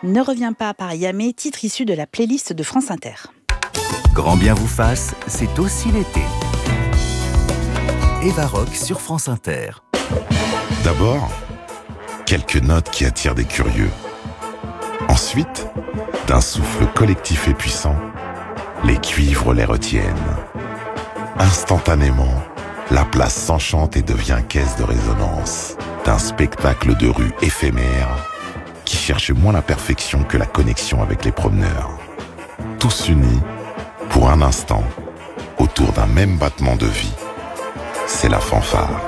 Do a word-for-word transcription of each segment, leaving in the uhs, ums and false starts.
Ne reviens pas par Yamé, titre issu de la playlist de France Inter. Grand bien vous fasse, c'est aussi l'été. Eva Rock sur France Inter. D'abord, quelques notes qui attirent des curieux. Ensuite, d'un souffle collectif et puissant, les cuivres les retiennent. Instantanément, la place s'enchante et devient caisse de résonance d'un spectacle de rue éphémère qui cherche moins la perfection que la connexion avec les promeneurs. Tous unis, pour un instant, autour d'un même battement de vie. C'est la fanfare.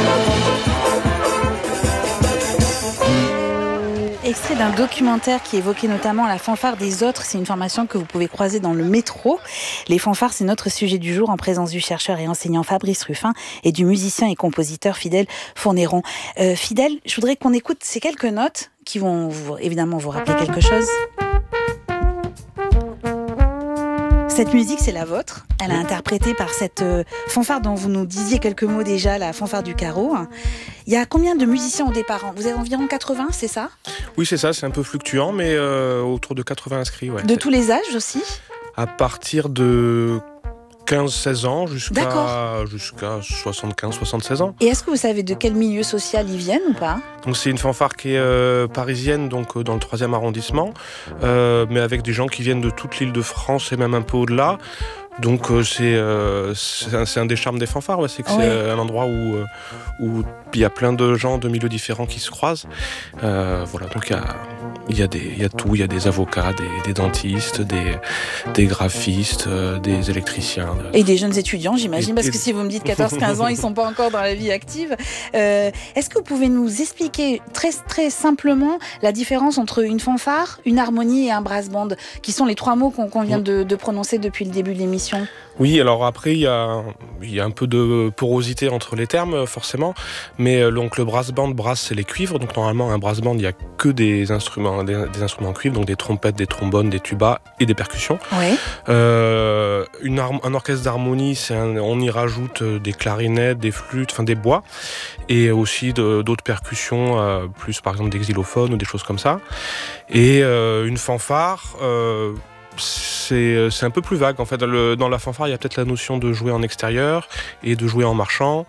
Extrait d'un documentaire qui évoquait notamment la fanfare des autres. C'est une formation que vous pouvez croiser dans le métro. Les fanfares, c'est notre sujet du jour en présence du chercheur et enseignant Fabrice Ruffin et du musicien et compositeur Fidèle Fournéron. Euh, Fidèle, je voudrais qu'on écoute ces quelques notes qui vont vous, évidemment vous rappeler quelque chose. Cette musique, c'est la vôtre. Elle est interprétée par cette euh, fanfare dont vous nous disiez quelques mots déjà, la fanfare du carreau. Il y a combien de musiciens au départ ? Vous avez environ quatre-vingts, c'est ça ? Oui, c'est ça, c'est un peu fluctuant, mais euh, autour de quatre-vingts inscrits. Ouais. De tous les âges aussi ? À partir de quinze seize ans jusqu'à, jusqu'à soixante-quinze soixante-seize ans. Et est-ce que vous savez de quel milieu social ils viennent ou pas ? Donc c'est une fanfare qui est euh, parisienne, donc euh, dans le troisième arrondissement, euh, mais avec des gens qui viennent de toute l'île de France et même un peu au-delà. Donc euh, c'est, euh, c'est, un, c'est un des charmes des fanfares, ouais, c'est que ouais. c'est un endroit où euh, où il y a plein de gens de milieux différents qui se croisent. Euh, voilà, donc il y a il y a des il y a tout, il y a des avocats, des, des dentistes, des des graphistes, euh, des électriciens. Et des jeunes étudiants, j'imagine, et, parce et... que si vous me dites quatorze quinze ans, ils sont pas encore dans la vie active. Euh, est-ce que vous pouvez nous expliquer très très simplement la différence entre une fanfare, une harmonie et un brass band, qui sont les trois mots qu'on, qu'on vient de, de prononcer depuis le début de l'émission? Oui, alors après, il y a, il y a un peu de porosité entre les termes, forcément. Mais donc, le brass band, brass, c'est les cuivres. Donc, normalement, un brass band, il n'y a que des instruments, des, des instruments cuivres, donc des trompettes, des trombones, des tubas et des percussions. Oui. Euh, une, un orchestre d'harmonie, c'est un, on y rajoute des clarinettes, des flûtes, enfin des bois. Et aussi de, d'autres percussions, euh, plus par exemple des xylophones ou des choses comme ça. Et euh, une fanfare... Euh, C'est, c'est un peu plus vague en fait. Le, dans la fanfare, il y a peut-être la notion de jouer en extérieur et de jouer en marchant.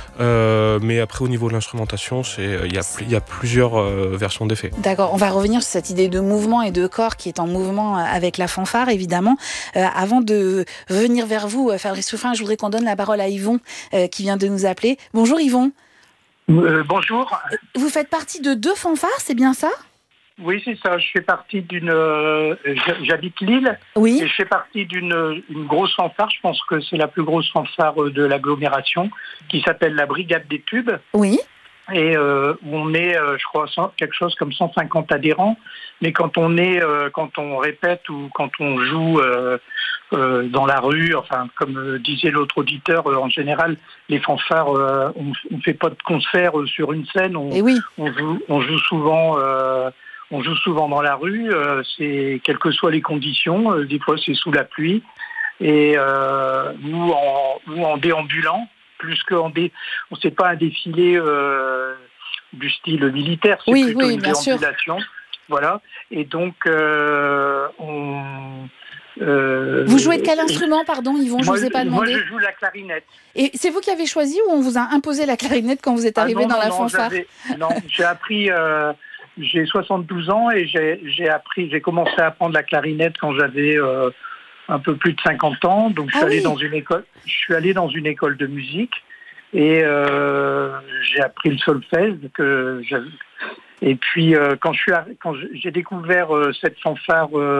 Euh, mais après, au niveau de l'instrumentation, c'est, il y a, il y a plusieurs euh, versions d'effets. D'accord, on va revenir sur cette idée de mouvement et de corps qui est en mouvement avec la fanfare, évidemment. Euh, avant de venir vers vous, Fabrice Ruffin, je voudrais qu'on donne la parole à Yvon euh, qui vient de nous appeler. Bonjour Yvon. Euh, bonjour. Vous faites partie de deux fanfares, c'est bien ça ? Oui, c'est ça. Je fais partie d'une... Euh, j'habite Lille. Oui. Et je fais partie d'une une grosse fanfare. Je pense que c'est la plus grosse fanfare de l'agglomération, qui s'appelle la Brigade des Tubes. Oui. Et euh, on est, euh, je crois, quelque chose comme cent cinquante adhérents. Mais quand on est, euh, quand on répète ou quand on joue euh, euh, dans la rue, enfin, comme disait l'autre auditeur, euh, en général, les fanfares, euh, on ne fait pas de concert sur une scène. On, Et oui. on joue, on joue souvent... Euh, On joue souvent dans la rue, euh, c'est quelles que soient les conditions, euh, des fois c'est sous la pluie, et euh, ou, en, ou en déambulant, plus qu'en dé... on sait pas un défilé euh, du style militaire, c'est oui, plutôt oui, une bien déambulation. Sûr. Voilà, et donc euh, on... Euh, vous jouez de quel instrument, pardon, Yvon, je ne vous ai pas demandé. Moi, je joue la clarinette. Et c'est vous qui avez choisi ou on vous a imposé la clarinette quand vous êtes arrivé ah non, dans non, la non, fanfare ? Non, j'ai appris... Euh, J'ai soixante-douze ans et j'ai, j'ai appris, j'ai commencé à apprendre la clarinette quand j'avais euh, un peu plus de cinquante ans. Donc je suis ah allé oui. dans une école, je suis allé dans une école de musique et euh, j'ai appris le solfège que j'avais. Et puis euh, quand je suis quand j'ai découvert euh, cette fanfare euh,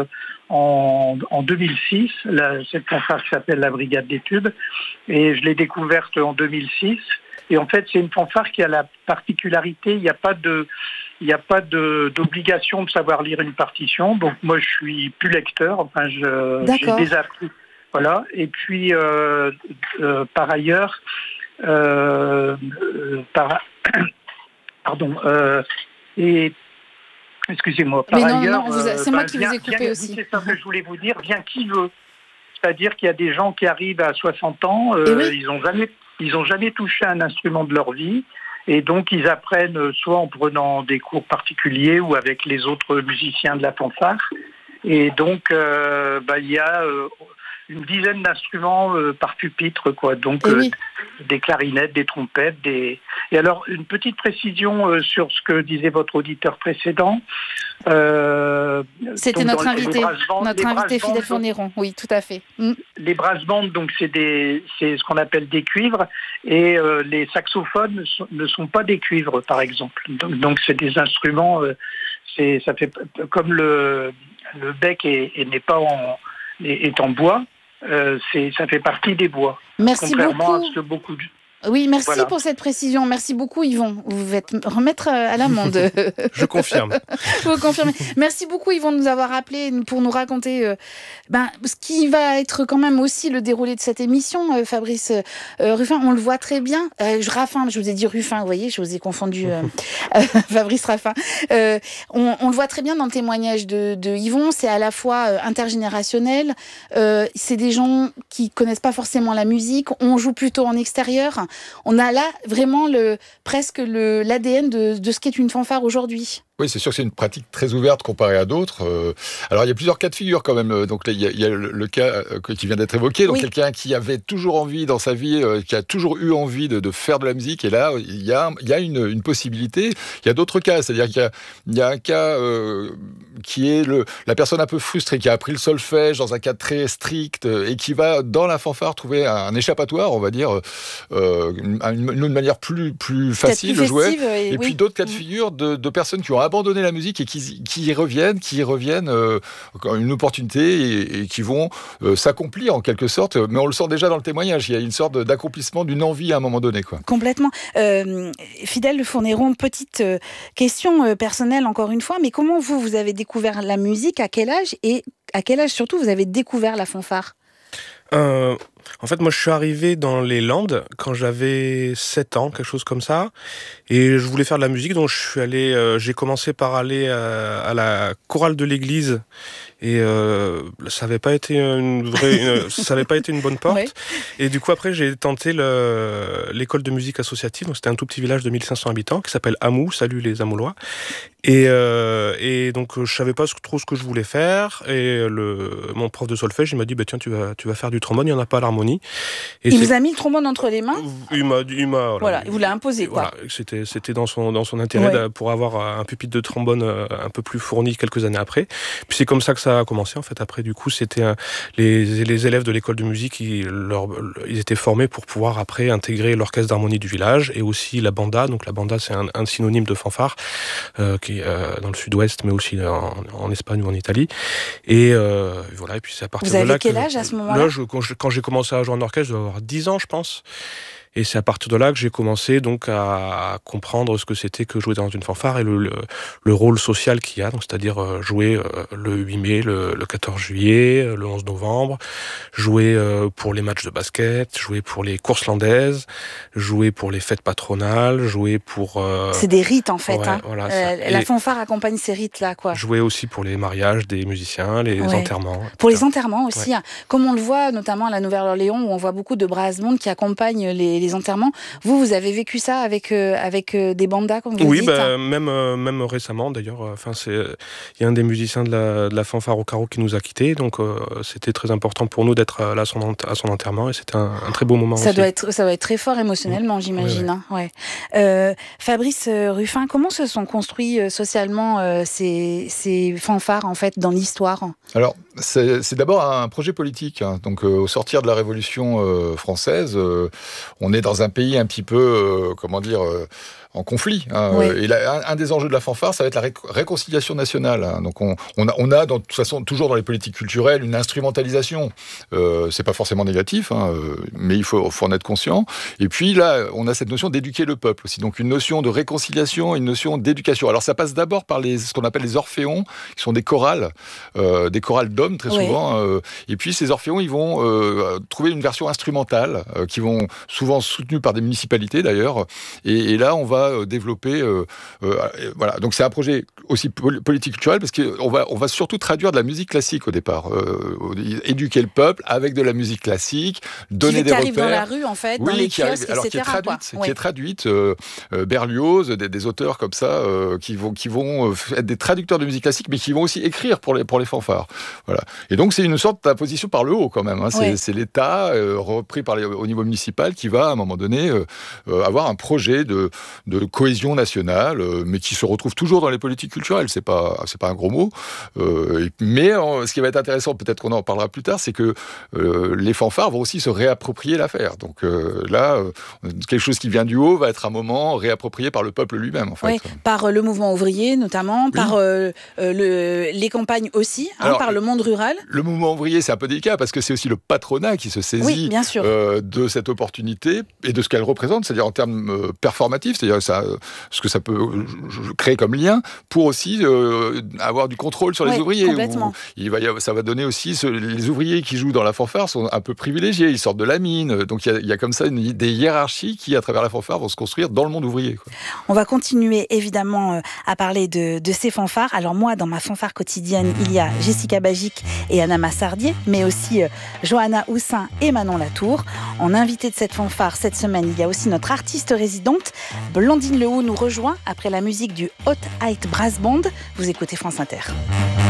en, en deux mille six, la, cette fanfare qui s'appelle la Brigade des Tubes, et je l'ai découverte en deux mille six. Et en fait, c'est une fanfare qui a la particularité, il n'y a pas de, il n'y a pas de, d'obligation de savoir lire une partition. Donc moi, je suis plus lecteur. Enfin, je, D'accord. j'ai désappris. Voilà. Et puis, euh, euh, par ailleurs, euh, euh, par, pardon. Euh, et excusez-moi. Par Mais non, ailleurs, non, vous a, c'est euh, moi ben, qui bien, vous ai coupé bien, aussi. C'est ça que je voulais vous dire. Bien qui veut. C'est-à-dire qu'il y a des gens qui arrivent à soixante ans, euh, oui. ils n'ont jamais, ils ont jamais touché un instrument de leur vie, Et donc, ils apprennent soit en prenant des cours particuliers ou avec les autres musiciens de la fanfare. Et donc, euh, bah, il y a euh, une dizaine d'instruments euh, par pupitre, quoi. Donc, oui. euh, des clarinettes, des trompettes, des... Et alors, une petite précision euh, sur ce que disait votre auditeur précédent. Euh, C'était donc, notre invité, bandes, notre invité Fidèle Fourniron. Oui, tout à fait. Mm. Les brass bands, donc, c'est, des, c'est ce qu'on appelle des cuivres. Et euh, les saxophones ne sont, ne sont pas des cuivres, par exemple. Donc, donc c'est des instruments... Euh, c'est, ça fait comme le, le bec est, est, n'est pas en, est, est en bois. Euh, c'est, ça fait partie des bois. Merci contrairement beaucoup. à ce que beaucoup de... Oui, merci voilà. pour cette précision. Merci beaucoup, Yvon. Vous vais remettre à l'amende. Je confirme. Vous confirmez. Merci beaucoup, Yvon, de nous avoir appelés pour nous raconter euh, ben, ce qui va être quand même aussi le déroulé de cette émission, euh, Fabrice euh, Ruffin. On le voit très bien. Euh, je, Raffin, je vous ai dit Ruffin, vous voyez, je vous ai confondu. Euh, euh, Fabrice Raffin. Euh, on, on le voit très bien dans le témoignage de, de Yvon. C'est à la fois euh, intergénérationnel. Euh, c'est des gens qui connaissent pas forcément la musique. On joue plutôt en extérieur. On a là vraiment le, presque le, l'A D N de, de ce qu'est une fanfare aujourd'hui. Oui, c'est sûr que c'est une pratique très ouverte comparée à d'autres. Euh, alors, il y a plusieurs cas de figure quand même. Donc, là, il y a, il y a le, le cas qui vient d'être évoqué. Donc, oui. Quelqu'un qui avait toujours envie dans sa vie, euh, qui a toujours eu envie de, de faire de la musique. Et là, il y a, il y a une, une possibilité. Il y a d'autres cas. C'est-à-dire qu'il y a, il y a un cas euh, qui est le, la personne un peu frustrée, qui a appris le solfège dans un cadre très strict et qui va, dans la fanfare, trouver un, un échappatoire, on va dire, euh, une, une, une manière plus, plus facile plus de jouer. Et, et oui. puis, d'autres cas de figure de, de personnes qui ont abandonner la musique et qui, qui y reviennent, qui y reviennent euh, une opportunité et, et qui vont euh, s'accomplir en quelque sorte. Mais on le sent déjà dans le témoignage. Il y a une sorte d'accomplissement d'une envie à un moment donné, quoi. Complètement. Euh, Fidèle Fourniron, petite euh, question euh, personnelle encore une fois, mais comment vous, vous avez découvert la musique, à quel âge et à quel âge surtout vous avez découvert la fanfare ? Euh, en fait, moi, je suis arrivé dans les Landes quand j'avais sept ans, quelque chose comme ça, et je voulais faire de la musique, donc je suis allé, euh, j'ai commencé par aller à, à la chorale de l'église, et euh, ça n'avait pas été une vraie, une, ça avait pas été une bonne porte. Oui. Et du coup, après, j'ai tenté le, l'école de musique associative. Donc, c'était un tout petit village de mille cinq cents habitants qui s'appelle Amou. Salut les Amoulois. Et, euh, et donc, je savais pas trop ce que je voulais faire. Et le, mon prof de solfège, il m'a dit, bah, tiens, tu vas, tu vas faire du trombone. Il y en a pas à l'harmonie. Et il vous a mis le trombone entre les mains. Il m'a, il m'a, voilà, voilà, il vous l'a imposé, quoi. Voilà, c'était, c'était dans son, dans son intérêt ouais. pour avoir un pupitre de trombone un peu plus fourni quelques années après. Puis c'est comme ça que ça a commencé, en fait. Après, du coup, c'était un, les, les élèves de l'école de musique, ils, leur, ils étaient formés pour pouvoir après intégrer l'orchestre d'harmonie du village et aussi la banda. Donc la banda, c'est un, un synonyme de fanfare euh, qui est euh, dans le sud-ouest, mais aussi en, en Espagne ou en Italie. Et euh, voilà. Et puis c'est à partir Vous de là. Vous avez quel que, âge à ce moment-là ? Là, je, quand, je, quand j'ai commencé à jouer en orchestre, je devais avoir dix ans, je pense. Et c'est à partir de là que j'ai commencé donc à comprendre ce que c'était que jouer dans une fanfare et le, le, le rôle social qu'il y a, donc c'est-à-dire jouer le huit mai, le, le quatorze juillet, le onze novembre, jouer pour les matchs de basket, jouer pour les courses landaises, jouer pour les fêtes patronales, jouer pour... Euh... C'est des rites en fait. Ouais, hein. voilà, euh, la fanfare accompagne ces rites-là, quoi. Jouer aussi pour les mariages des musiciens, les ouais. enterrements. Pour les enterrements aussi, ouais. hein. Comme on le voit notamment à la Nouvelle-Orléans où on voit beaucoup de brass bands qui accompagnent les, les enterrements. Vous, vous avez vécu ça avec, euh, avec euh, des bandas, comme vous oui, dites bah, même, euh, même récemment, d'ailleurs. Enfin, c'est, il y a un des musiciens de la, de la fanfare au carreau qui nous a quittés, donc euh, c'était très important pour nous d'être là à son, à son enterrement, et c'était un, un très beau moment ça aussi. Doit être, ça doit être très fort émotionnellement, j'imagine. Oui, oui. Hein, ouais. euh, Fabrice Ruffin, comment se sont construits euh, socialement euh, ces, ces fanfares, en fait, dans l'histoire ? Alors, c'est, c'est d'abord un projet politique. Hein. Donc, euh, au sortir de la Révolution euh, française, euh, on est dans un pays un petit peu, euh, comment dire, euh, en conflit. Hein. Oui. Et là, un, un des enjeux de la fanfare, ça va être la ré- réconciliation nationale. Hein. Donc, on, on a, on a dans, de toute façon, toujours dans les politiques culturelles, une instrumentalisation. Euh, c'est pas forcément négatif, hein, mais il faut, faut en être conscient. Et puis là, on a cette notion d'éduquer le peuple aussi. Donc, une notion de réconciliation, une notion d'éducation. Alors, ça passe d'abord par les, ce qu'on appelle les orphéons, qui sont des chorales, euh, des chorales d'hommes très oui. souvent. Euh, et puis, ces orphéons, ils vont euh, trouver une version instrumentale, euh, qui vont souvent soutenus par des municipalités d'ailleurs. Et, et là, on va va développer. Euh, euh, voilà. Donc c'est un projet aussi politique culturel parce qu'on va, on va surtout traduire de la musique classique au départ, euh, éduquer le peuple avec de la musique classique, donner qui, des qui repères. arrive dans la rue en fait, oui, dans les qui kiosques, arrive, alors et cetera. Qui est traduite, quoi. qui est traduite euh, euh, Berlioz, des, des auteurs comme ça euh, qui vont, qui vont être des traducteurs de musique classique, mais qui vont aussi écrire pour les, pour les fanfares. Voilà. Et donc c'est une sorte d'imposition par le haut quand même. Hein. C'est, oui. c'est l'État euh, repris par les, au niveau municipal qui va à un moment donné euh, euh, avoir un projet de, de cohésion nationale, euh, mais qui se retrouve toujours dans les politiques culturelles. C'est pas, c'est pas un gros mot. Euh, mais euh, ce qui va être intéressant, peut-être qu'on en parlera plus tard, c'est que euh, les fanfares vont aussi se réapproprier l'affaire. Donc euh, là, euh, quelque chose qui vient du haut va être un moment réapproprié par le peuple lui-même. En fait. Oui, par le mouvement ouvrier notamment, oui. par euh, euh, le, les campagnes aussi, hein, Alors, par le monde rural. Le mouvement ouvrier, c'est un peu délicat parce que c'est aussi le patronat qui se saisit oui, bien sûr. Euh, de cette opportunité et de ce qu'elle représente, c'est-à-dire en termes euh, performatifs, c'est-à-dire ça, ce que ça peut euh, créer comme lien pour aussi euh, avoir du contrôle sur les oui, ouvriers. Complètement. Où il va y avoir, ça va donner aussi, ce, les ouvriers qui jouent dans la fanfare sont un peu privilégiés, ils sortent de la mine, donc il y a, il y a comme ça une, des hiérarchies qui, à travers la fanfare, vont se construire dans le monde ouvrier. Quoi. On va continuer évidemment à parler de, de ces fanfares. Alors moi, dans ma fanfare quotidienne, il y a Jessica Bagic et Anna Massardier, mais aussi euh, Johanna Houssin et Manon Latour. En invité de cette fanfare cette semaine, il y a aussi notre artiste résidente, Blandine Lehoux, nous rejoint après la musique du Hot Height Brass Band. Vous écoutez France Inter.